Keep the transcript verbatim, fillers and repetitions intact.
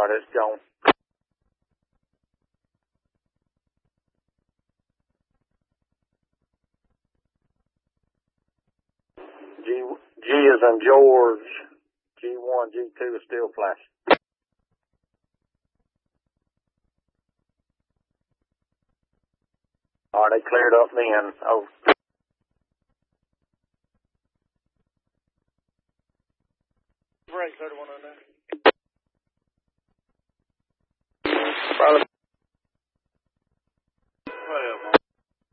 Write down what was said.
right, it's gone. G, G is in George. G one, G two is still flashing. All right, they cleared up then. Oh. Right, thirty-one oh nine.